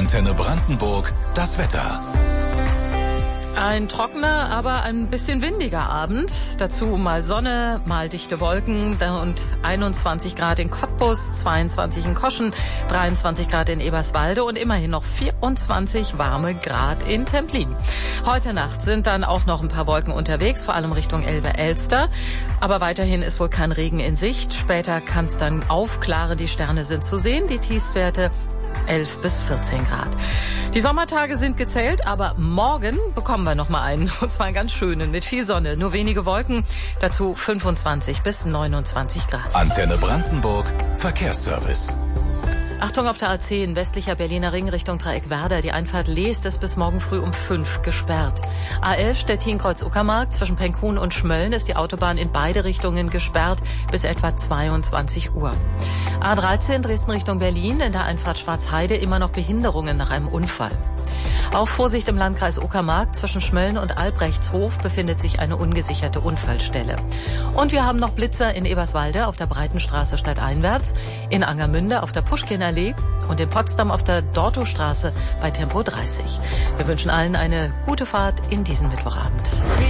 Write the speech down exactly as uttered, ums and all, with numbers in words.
Antenne Brandenburg, das Wetter. Ein trockener, aber ein bisschen windiger Abend. Dazu mal Sonne, mal dichte Wolken und einundzwanzig Grad in Cottbus, zweiundzwanzig in Koschen, dreiundzwanzig Grad in Eberswalde und immerhin noch vierundzwanzig warme Grad in Templin. Heute Nacht sind dann auch noch ein paar Wolken unterwegs, vor allem Richtung Elbe-Elster. Aber weiterhin ist wohl kein Regen in Sicht. Später kann es dann aufklaren, die Sterne sind zu sehen, die Tiefstwerte elf bis vierzehn Grad. Die Sommertage sind gezählt, aber morgen bekommen wir noch mal einen. Und zwar einen ganz schönen, mit viel Sonne, nur wenige Wolken. Dazu fünfundzwanzig bis neunundzwanzig Grad. Antenne Brandenburg, Verkehrsservice. Achtung auf der A zehn, westlicher Berliner Ring Richtung Dreieckwerder. Die Einfahrt Leest ist bis morgen früh um fünf gesperrt. A elf Stettin-Kreuz-Uckermark zwischen Penkhuhn und Schmölln ist die Autobahn in beide Richtungen gesperrt bis etwa zweiundzwanzig Uhr. A dreizehn Dresden Richtung Berlin, in der Einfahrt Schwarzheide immer noch Behinderungen nach einem Unfall. Auch Vorsicht im Landkreis Uckermark, zwischen Schmölln und Albrechtshof befindet sich eine ungesicherte Unfallstelle. Und wir haben noch Blitzer in Eberswalde auf der Breitenstraße stadteinwärts, in Angermünde auf der Puschkinallee und in Potsdam auf der Dortowstraße bei Tempo dreißig. Wir wünschen allen eine gute Fahrt in diesen Mittwochabend.